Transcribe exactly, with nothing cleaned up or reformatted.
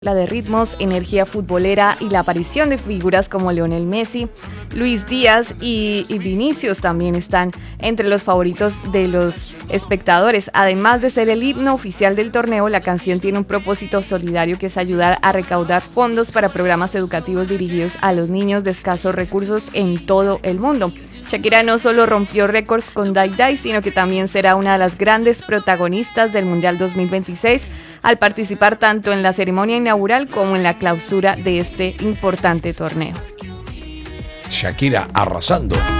La de ritmos, energía futbolera y la aparición de figuras como Lionel Messi, Luis Díaz y, y Vinicius también están entre los favoritos de los espectadores. Además de ser el himno oficial del torneo, la canción tiene un propósito solidario que es ayudar a recaudar fondos para programas educativos dirigidos a los niños de escasos recursos en todo el mundo. Shakira no solo rompió récords con Die Die, sino que también será una de las grandes protagonistas del Mundial dos mil veintiséis al participar tanto en la ceremonia inaugural como en la clausura de este importante torneo. Shakira arrasando.